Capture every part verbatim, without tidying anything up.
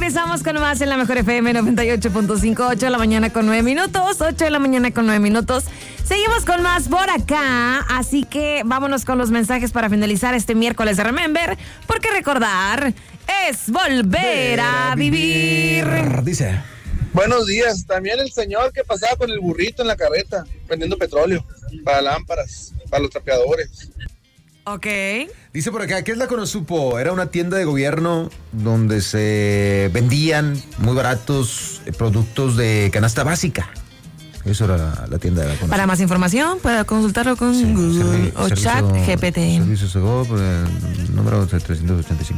regresamos con más en la Mejor F M noventa y ocho punto cinco, ocho de la mañana con nueve minutos, ocho de la mañana con nueve minutos. Seguimos con más por acá, así que vámonos con los mensajes para finalizar este miércoles de Remember, porque recordar es volver a vivir. Dice: buenos días, también el señor que pasaba con el burrito en la carreta, vendiendo petróleo para lámparas, para los trapeadores. Ok. Dice por acá, ¿qué es la Conosupo? Era una tienda de gobierno donde se vendían muy baratos productos de canasta básica. Eso era la, la tienda de la Conosupo. Para más información, pueda consultarlo con sí, Google servi- o servicio, Chat G P T. Servicio Segov, número trescientos ochenta y cinco.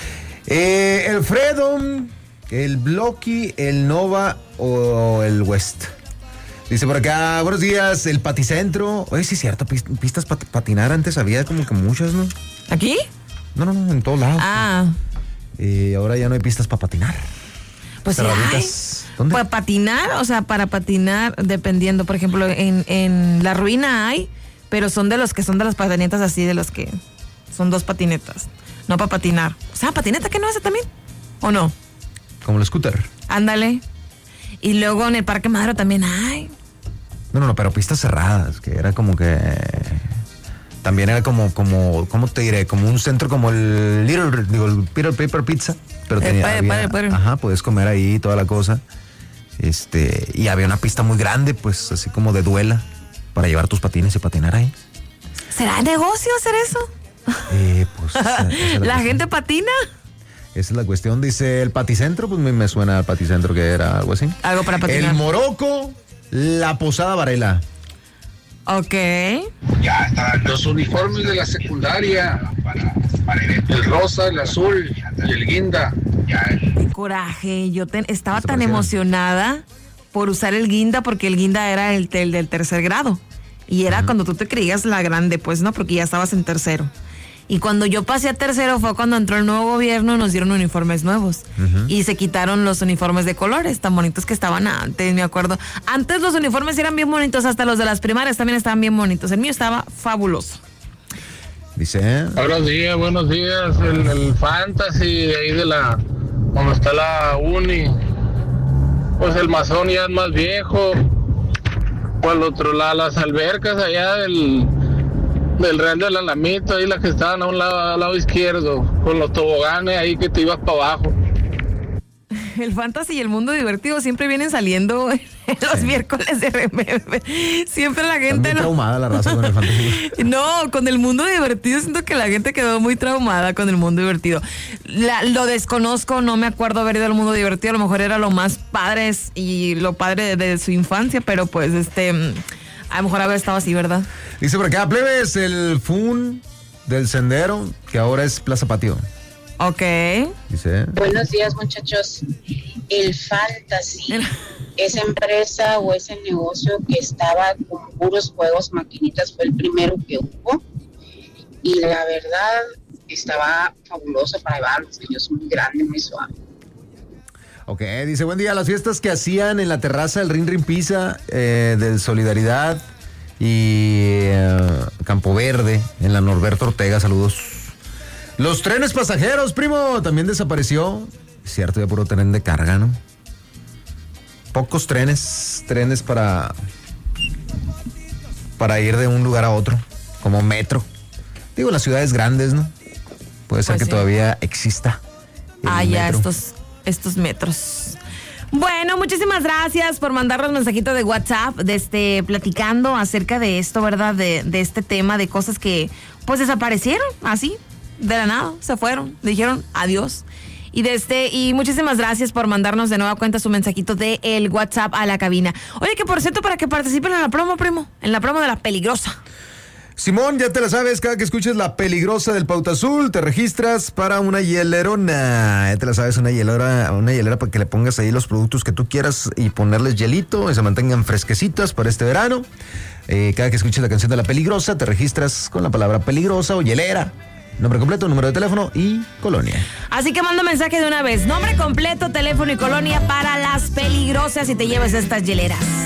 Eh, el Fredon, el Blocky, el Nova o el West. Dice por acá, buenos días, el Paticentro. Oye, sí es cierto, pistas para patinar antes había como que muchas, ¿no? ¿Aquí? No, no, no, en todos lados. Ah. Y eh, ahora ya no hay pistas para patinar. Pues sí hay. ¿Dónde? Para patinar, o sea, para patinar, dependiendo. Por ejemplo, en, en La Ruina hay, pero son de los que son de las patinetas así, de los que son dos patinetas. No para patinar. O sea, patineta que no hace también, ¿o no? Como el scooter. Ándale. Y luego en el Parque Madero también hay. No, no, no, pero pistas cerradas, que era como que... También era como, como, ¿cómo te diré? Como un centro como el Little, digo, el Peter Paper Pizza. Pero tenía, padre, había, padre, padre. Ajá, puedes comer ahí toda la cosa. Este, y había una pista muy grande, pues, así como de duela, para llevar tus patines y patinar ahí. ¿Será negocio hacer eso? Eh, pues... esa, esa ¿La, la, ¿La gente patina? Esa es la cuestión. Dice el Paticentro, pues me, me suena al Paticentro que era algo así. Algo para patinar. El Morocco, la Posada Varela. Ok. Ya están los uniformes de la secundaria, el rosa, el azul y el guinda. Qué coraje, yo te, estaba tan emocionada por usar el guinda, porque el guinda era el, el del tercer grado. Y era uh-huh. cuando tú te creías la grande, pues, ¿no? Porque ya estabas en tercero. Y cuando yo pasé a tercero fue cuando entró el nuevo gobierno y nos dieron uniformes nuevos. Uh-huh. Y se quitaron los uniformes de colores tan bonitos que estaban antes, me acuerdo. Antes los uniformes eran bien bonitos, hasta los de las primarias también estaban bien bonitos. El mío estaba fabuloso. Dice... Buenos días, buenos días. El, el Fantasy de ahí de la... donde está la Uni. Pues el Masón ya es más viejo. Por el otro lado, las albercas allá del... del Real del Alamito, ahí las que estaban a un lado, al lado izquierdo, con los toboganes ahí que te ibas para abajo. El Fantasy y el Mundo Divertido siempre vienen saliendo los sí. miércoles de Remember. Siempre la gente... Está muy no... traumada la raza con el Fantasy. No, con el Mundo Divertido siento que la gente quedó muy traumada con el Mundo Divertido. La, lo desconozco, no me acuerdo haber ido al Mundo Divertido, a lo mejor era lo más padre y lo padre de, de su infancia, pero pues este... a lo mejor haber estado así, ¿verdad? Dice por acá, plebes, el F U N del Sendero, que ahora es Plaza Patio. Ok. Dice... Buenos días, muchachos. El Fantasy, esa empresa o ese negocio que estaba con puros juegos, maquinitas, fue el primero que hubo. Y la verdad, estaba fabuloso para llevar a los niños, muy grande, muy suave. Ok, dice, buen día, las fiestas que hacían en la terraza del Rin Rin Pizza, eh, del Solidaridad y eh, Campo Verde, en la Norberto Ortega, saludos. Los trenes pasajeros, primo, también desapareció. Cierto, ya puro tren de carga, ¿no? Pocos trenes, trenes para, para ir de un lugar a otro, como metro. Digo, las ciudades grandes, ¿no? Puede ser pues que sí. todavía exista. Ah, ya, estos... estos metros. Bueno, muchísimas gracias por mandarnos mensajitos de WhatsApp, de este, platicando acerca de esto, ¿verdad? De, de este tema, de cosas que pues desaparecieron, así, de la nada, se fueron, dijeron adiós. Y de este, y muchísimas gracias por mandarnos de nueva cuenta su mensajito de el WhatsApp a la cabina. Oye, que por cierto, para que participen en la promo, primo, en la promo de La Peligrosa. Simón, ya te la sabes, cada que escuches La Peligrosa del Pauta Azul, te registras para una hielerona. Ya te la sabes, una hielera, una hielera para que le pongas ahí los productos que tú quieras y ponerles hielito y se mantengan fresquecitas para este verano. Eh, cada que escuches la canción de La Peligrosa, te registras con la palabra peligrosa o hielera. Nombre completo, número de teléfono y colonia. Así que manda mensaje de una vez. Nombre completo, teléfono y colonia para Las Peligrosas y te lleves estas hieleras.